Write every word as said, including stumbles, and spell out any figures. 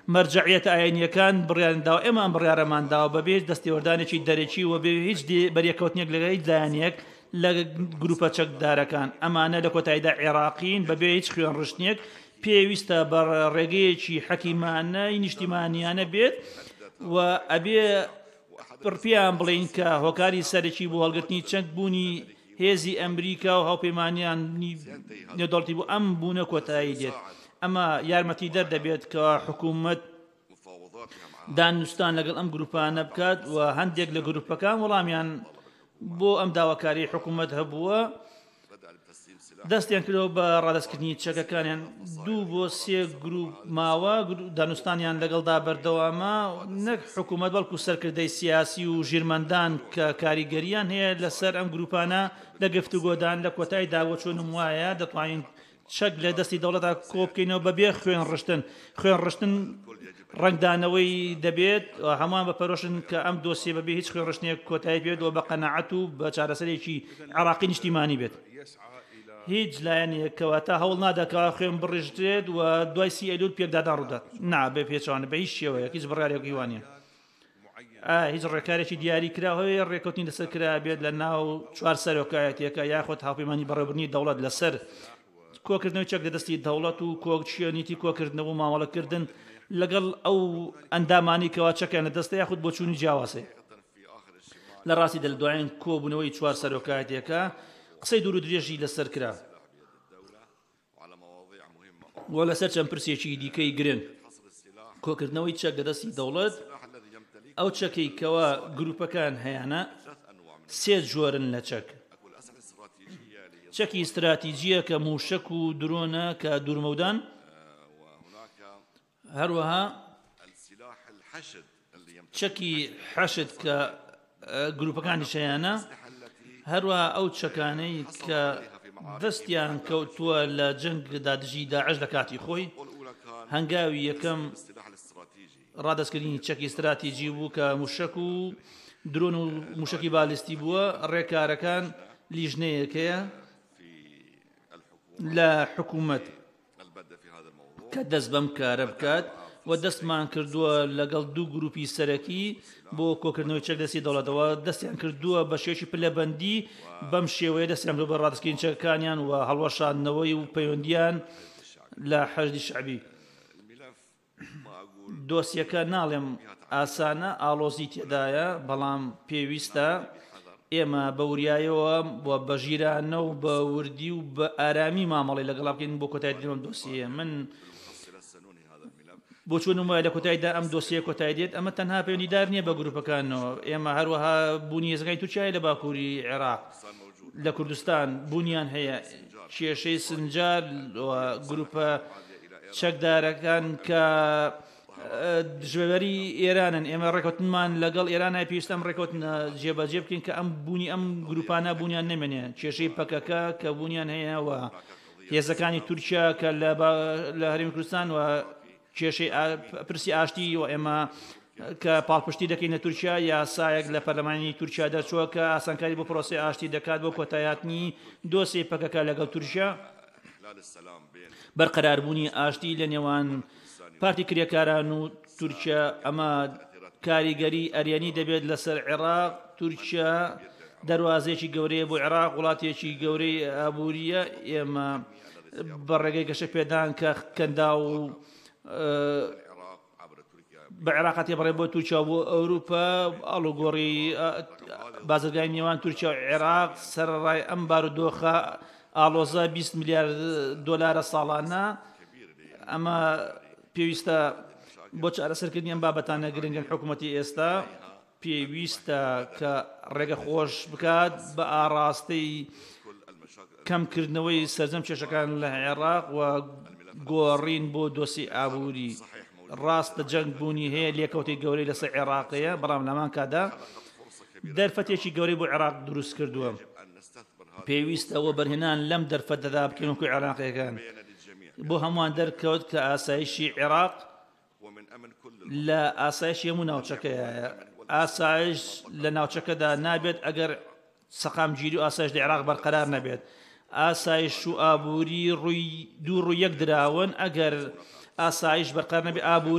مەرجەعیەتە ئاینیەکان بڕیانداوە ئێمە ئەم بڕیارەمانداوە بەبێ دەستێوەردانێکی دەرەکی و بێ هیچ بەریەکەوتنێک لەگە هیچ لایەنێک لە گروپە چەکدارەکان ئەمانە لە کۆتاییدا عێراقین بەبێ هیچ خوێن ڕشتنێک پێویستە بە ڕێگەیەکی حەکیمانەی نیشتیمانیانە بێت و ئەبێ پڕپیان بڵین کە هۆکاری سەرەکی بۆ هەڵگرتنی چەک بوونی هێزی ئەمریکا و هاوپەیمانیان نێودەوڵەتی بوو ئەم بوونە کۆتایی دێت ئەمە یارمەتی دەردەبێت کە حکوومەت دانوستان لەگەڵ ئەم گروپانە بکات و هەندێک لە گروپەکان وەڵامیان بۆ ئەم داواکاری حکوومەت هەبووە دەستیان کردەوە بە ڕادستکردنی چەکەکانیان دوو بۆ سێ گروپ ماوە دانوستانیان لەگەڵدا بەردەوامە نەک حکوومەت بەڵکو سەرکردەی سیاسی و ژیرمەندان کە کاریگەریان هەیە لەسەر ئەم گروپانە لە گفتوگۆدان لە کۆتای داوە چۆنم وایە دەتوانین چەک لە دەستی دەوڵەتە کۆ بکەینەوە بەبێ خوێن ڕشتن خوێن ڕشتن ڕنگدانەوەی دەبێت هەمووان بە پەرۆشن کە ئەم دۆسیە بەبێ هیچ خوێن ڕشتنێک کۆتایی بێت و بە قەناعەت و بە چارەسەرێکی عێراقی نیشتیمانی بێت هیچ لایەنێکەوە تا هەوڵ نادەکەوە خوێن بڕژدرێت و دوای سی ئەیلول پێکدادان ڕوودات نا بێ پێچوانە بە هیچ شێوەیە هیچ بڕیارێکی وانە هیچ ڕێکارێکی دیاری کراهەیە ڕێکوتنی لەسەر کرا بێت لە ناو چوار سەرۆکایەتێکە یاخۆت هاوپەیمانی بەڕێوەبردنی دەوڵەت لەسەر کۆکردنەوەی چەک لە دەستی دەوڵەت و کۆکچیۆنیتی کۆکردنەوە و مامەڵەکردن لەگەڵ ئەو ئەندامانی کەوا چەکیان لە دەستە یاخود بۆ چوونی جیاواسێ لە ڕاستی دەلدوایان کۆبوونەوەی چوار سەرۆکایەتێکە قسەی دوور و درێژی لەسەر کرا وە لەسەر چەند پرسێکی دیکەی گرنگ کۆکردنەوەی چەک لە دەستی دەوڵەت ئەو چەکەی کەوا گروپەکان هەیەە سێ جۆرن لە چەک چەکی استراتیجیە کە موشک و درۆنە کە دوورمەودان هەروەها چەکی حەشت کە گروپەکانی شەیانە هەروەها ئەو چەکانەی کە دەستیان کەوتووە لە جەنگدا دژی داعش لە کاتی خۆی هەنگاوی یەکەم ڕادەستکردنی چەکی استراتیجی بوو کە موشک و درۆن و موشکی بالیستی بووە ڕێکارەکان لیژنەیەکەیە لە حکوومەت کە دەست بەم کارە بکات و دەستمان کردووە لەگەڵ دوو گروپی سەرەکی بۆ کۆکردنەوەی چەک دەستی دەوڵەتەوە دەستیان کردووە بە شێوەیەکی پلەبەندی بەم شێوەیە دەستیان بە ڕادستکردنی چەکەکانیان و هەڵوەشاندنەوەی و پەیوەندیان لە حەشدی شەعبی دۆسیەکە ناڵێم ئاسانە ئاڵۆزی تێدایە بەڵام پێویستە ئێمە بە وریایەوە بۆ بە ژیرانە و بە وردی و بە ئارامی مامەڵی لەگەڵا بکەین بۆ کۆتایی دێم دۆسیە من بۆ چۆنم وایە لە کۆتاییدا ئەم دۆسیە کۆتایی دێت ئەمە تەنها پەیوەندیدار نییە بە گروپەکانەوە ئێمە هەروەها بوونی هێزەکانی تورکیای لە باکووری عێراق لە کوردستان بوونیان هەیە کێشەی سنجار گروپە چەکدارەکان کە دژبەری ئێرانن ئێمە ڕێکوتنمان لەگەڵ ئێرانای پێویستەم ڕێکوتنە جێبەجێ بکەین کە ئەم بوونی ئەم گروپانە بوونیان نەمێنێ کێشەی پەکەکە کە بوونیان هەیە و هێزەکانی تورکیا کە لە هەرێمی کوردستان و کێشەی پرسی ئاشتی و ئێمە کە پاڵپشتی دەکەین لە تورکیا یاسایەک لە پەرلەمانی تورکیا دەرچووە کە ئاسانکاری بۆ پرۆسی ئاشتی دەکات بۆ کۆتاییاتنی دۆسی پەکەکە لەگەڵ تورکیا بەرقەراربوونی ئاشتی لە نێوان پارتی کریەکاران و تورکیا ئەمە کاریگەری ئەریانی دەبێت لەسەر عێراق تورکیا دەواازێکی گەورەیە بۆ عێراق وڵاتێکی گەورەی ئابوووریە ئێمە بە ڕێگەی گەشە پێدان کە کەندا و بە عێراقاتی بڕێ بۆ تورکیا بۆ ئەوروپا ئەڵوگۆڕی بازرگای نێوان تورکیا و عێراق سەرڕای ئەم بارودۆخە ئاڵۆزە بیست میلیارد دۆلارە ساڵانە ئەمە پێویستە بۆ چارەسەرکردنی ئەم بابەتانە گرنگن حکوومەتی ئێستا پێویستە کە ڕێگە خۆش بکات بە ئاڕاستەی کەمکردنەوەی سەرجەم کێشەکان لە عێراق و گۆڕین بۆ دۆسی ئابووری ڕاستە جەنگ بوونی هەیە لێکەوتی گەورەی لەسەر عێراقەیە بەڵام لەمان کادا دەرفەتێکی گەورەی بۆ عێراق دروست کردووە پێویستەوە بەرهێنان لەم دەرفەتەدا بکەین وەکو عێراقیەکان بۆ هەمووان دەرکەوت کە ئاسایشی عێراق لە ئاسایش هەموو ناوچەکەیە ئاسایش لە ناوچەکەدا نابێت ئەگەر سەقامگیری و ئاسایش لە عێراق بەرقەرار نەبێت ئاسایش و ئابووری ڕووی دوو ڕوو یەک دراون ئەگەر ئاسایش بەرقەرار نەبێت ئابووری